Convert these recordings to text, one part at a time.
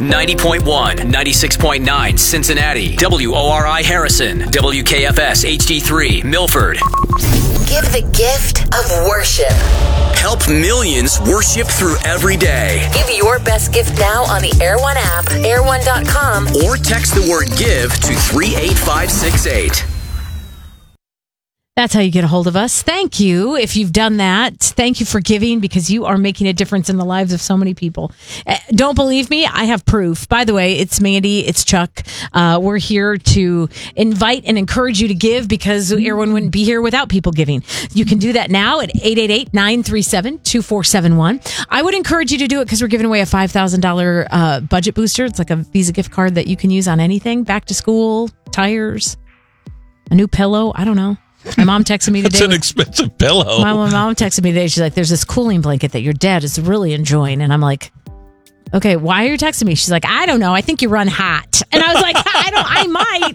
90.1, 96.9 Cincinnati, WORI Harrison, WKFS HD3 Milford. Give the gift of worship. Help millions worship through every day. Give your best gift now on the Air One app, air1.com, or text the word GIVE to 38568. That's how you get a hold of us. Thank you if you've done that. Thank you for giving, because you are making a difference in the lives of so many people. Don't believe me? I have proof. By the way, it's Mandy, it's Chuck. We're here to invite and encourage you to give, because everyone wouldn't be here without people giving. You can do that now at 888-937-2471. I would encourage you to do it because we're giving away a $5,000 budget booster. It's like a Visa gift card that you can use on anything. Back to school, tires, a new pillow. I don't know. My mom texted me today. It's an expensive pillow. My mom texted me today. She's like, there's this cooling blanket that your dad is really enjoying. And I'm like, okay, why are you texting me? She's like, I don't know. I think you run hot. And I was like, I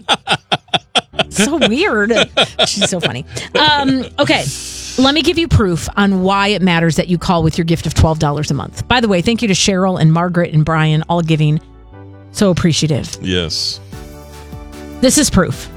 might. So weird. She's so funny. Okay. Let me give you proof on why it matters that you call with your gift of $12 a month. By the way, thank you to Cheryl and Margaret and Brian, all giving. So appreciative. Yes. This is proof.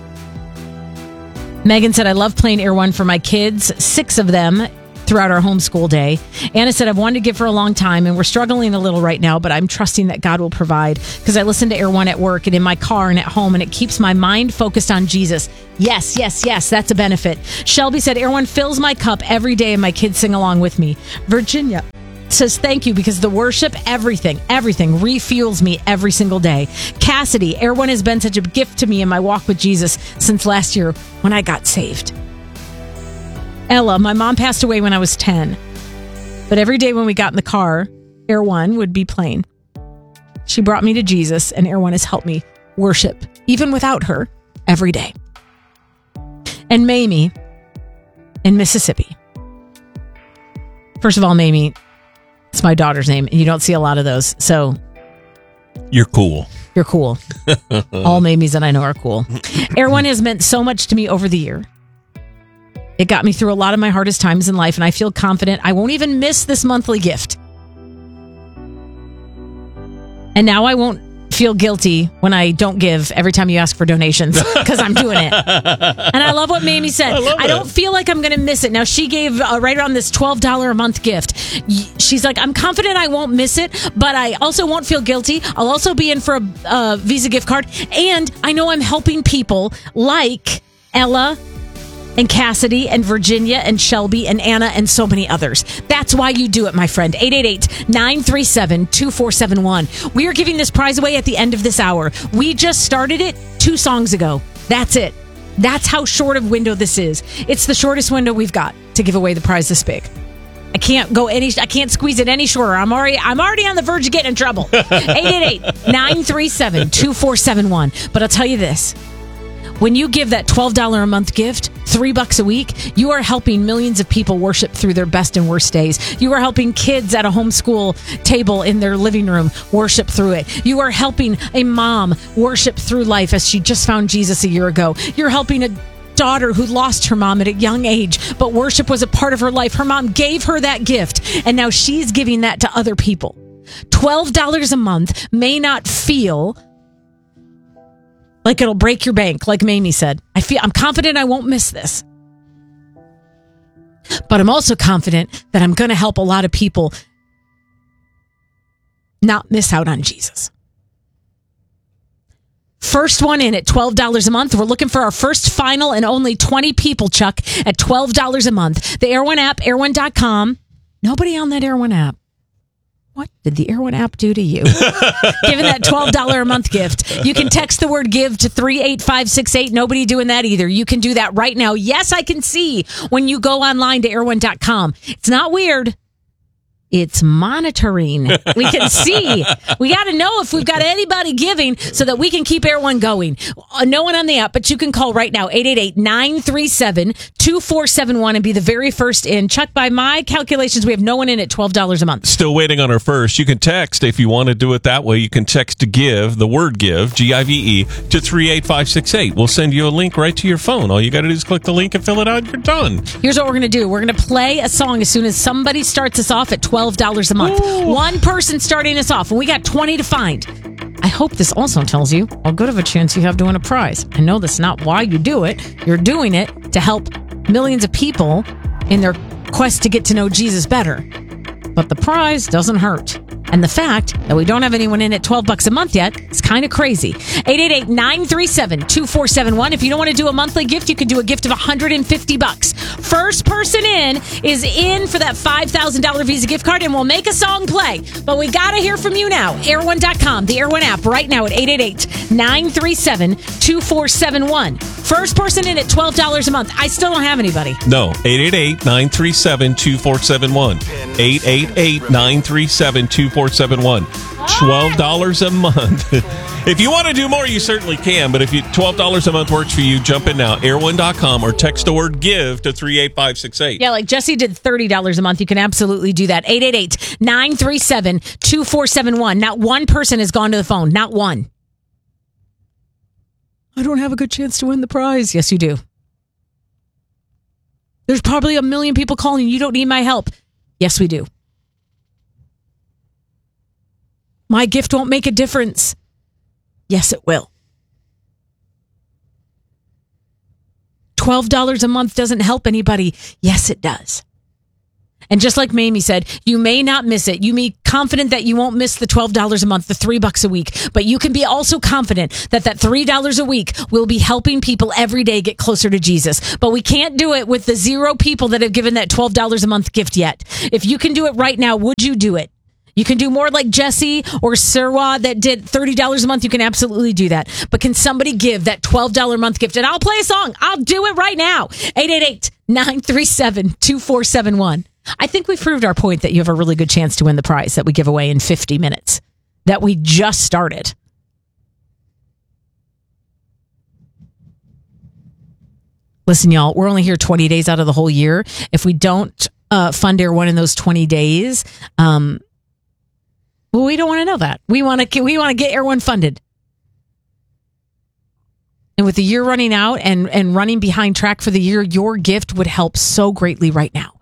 Megan said, I love playing Air One for my kids, 6 of them throughout our homeschool day. Anna said, I've wanted to give for a long time, and we're struggling a little right now, but I'm trusting that God will provide, because I listen to Air One at work and in my car and at home, and it keeps my mind focused on Jesus. Yes, yes, yes, that's a benefit. Shelby said, Air One fills my cup every day, and my kids sing along with me. Virginia says, thank you, because the worship, everything refuels me every single day. Cassidy, Air One has been such a gift to me in my walk with Jesus since last year when I got saved. Ella, my mom passed away when I was 10, but every day when we got in the car, Air One would be playing. She brought me to Jesus, and Air One has helped me worship, even without her, every day. And Mamie in Mississippi. First of all, Mamie, it's my daughter's name, and you don't see a lot of those, so you're cool. You're cool. All Mamies that I know are cool. Air One has meant so much to me over the year. It got me through a lot of my hardest times in life, and I feel confident I won't even miss this monthly gift. And now I won't feel guilty when I don't give every time you ask for donations, because I'm doing it. And I love what Mamie said. I don't feel like I'm going to miss it. Now, she gave right around this $12 a month gift. She's like, I'm confident I won't miss it, but I also won't feel guilty. I'll also be in for a Visa gift card. And I know I'm helping people like Ella and Cassidy and Virginia and Shelby and Anna and so many others. That's why you do it, my friend. 888-937-2471. We are giving this prize away at the end of this hour. We just started it 2 songs ago. That's it. That's how short of window this is. It's the shortest window we've got to give away the prize this big. I can't squeeze it any shorter. I'm already on the verge of getting in trouble. 888-937-2471. But I'll tell you this. When you give that $12 a month gift, $3 a week, you are helping millions of people worship through their best and worst days. You are helping kids at a homeschool table in their living room worship through it. You are helping a mom worship through life as she just found Jesus a year ago. You're helping a daughter who lost her mom at a young age, but worship was a part of her life. Her mom gave her that gift, and now she's giving that to other people. $12 a month may not feel like it'll break your bank, like Mamie said. I'm confident I won't miss this. But I'm also confident that I'm going to help a lot of people not miss out on Jesus. First one in at $12 a month. We're looking for our first, final, and only 20 people, Chuck, at $12 a month. The Air One app, air1.com. Nobody on that Air One app. What did the Air One app do to you? Given that $12 a month gift. You can text the word GIVE to 38568. Nobody doing that either. You can do that right now. Yes, I can see when you go online to air1.com. It's not weird. It's monitoring. We can see. We got to know if we've got anybody giving so that we can keep Air One going. No one on the app, but you can call right now, 888-937-2471 and be the very first in. Chuck, by my calculations, we have no one in at $12 a month. Still waiting on our first. You can text if you want to do it that way. You can text to GIVE, the word GIVE, G-I-V-E, to 38568. We'll send you a link right to your phone. All you got to do is click the link and fill it out. You're done. Here's what we're going to do. We're going to play a song as soon as somebody starts us off at $12 a month. Ooh. One person starting us off, and we got 20 to find. I hope this also tells you how good of a chance you have to win a prize. I know that's not why you do it. You're doing it to help millions of people in their quest to get to know Jesus better. But the prize doesn't hurt. And the fact that we don't have anyone in at $12 a month yet is kind of crazy. 888-937-2471. If you don't want to do a monthly gift, you can do a gift of $150. First person in is in for that $5,000 Visa gift card, and we'll make a song play. But we got to hear from you now. Air1.com, the Air One app, right now at 888-937-2471. First person in at $12 a month. I still don't have anybody. No, 888-937-2471. 888-937-2471. $12 a month. If you want to do more, you certainly can. But if $12 a month works for you, jump in now. Air1.com or text the word GIVE to 38568. Yeah, like Jesse did $30 a month. You can absolutely do that. 888-937-2471. Not one person has gone to the phone. Not one. I don't have a good chance to win the prize. Yes, you do. There's probably a million people calling. You don't need my help. Yes, we do. My gift won't make a difference. Yes, it will. $12 a month doesn't help anybody. Yes, it does. And just like Mamie said, you may not miss it. You may be confident that you won't miss the $12 a month, the $3 a week. But you can be also confident that that $3 a week will be helping people every day get closer to Jesus. But we can't do it with the 0 people that have given that $12 a month gift yet. If you can do it right now, would you do it? You can do more like Jesse or Sirwa that did $30 a month. You can absolutely do that. But can somebody give that $12 a month gift? And I'll play a song. I'll do it right now. 888-937-2471. I think we've proved our point that you have a really good chance to win the prize that we give away in 50 minutes that we just started. Listen, y'all, we're only here 20 days out of the whole year. If we don't fund Air One in those 20 days, well, we don't want to know that. We want to get Air One funded. And with the year running out and running behind track for the year, your gift would help so greatly right now.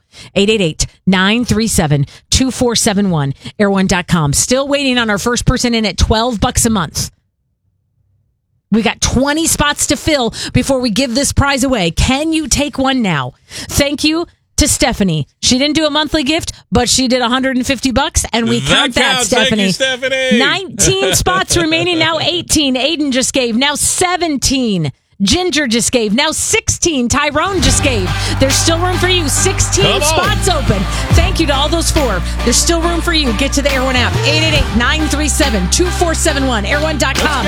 888-937-2471, air1.com. Still waiting on our first person in at $12 a month. We got 20 spots to fill before we give this prize away. Can you take one now? Thank you to Stephanie. She didn't do a monthly gift, but she did $150, and we count that, Stephanie. Thank you, Stephanie. 19 spots remaining, now 18. Aiden just gave, now 17. Ginger just gave, now 16. Tyrone just gave. There's still room for you. 16 spots open. Thank you to all those 4. There's still room for you. Get to the Air One app. 888-937-2471. Air1.com.